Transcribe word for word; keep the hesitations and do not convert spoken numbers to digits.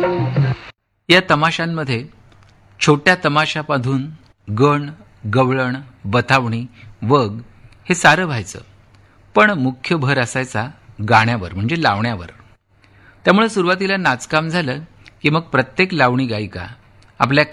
या तमाशांमध्ये छोट्या तमाशापाधून गण, गवळण, बतावणी, वग हे सारं व्हायचं, पण मुख्य भर असायचा गाण्यावर म्हणजे लावण्यावर. त्यामुळे सुरुवातीला नाचकाम झालं की मग प्रत्येक लावणी गायिका आपल्या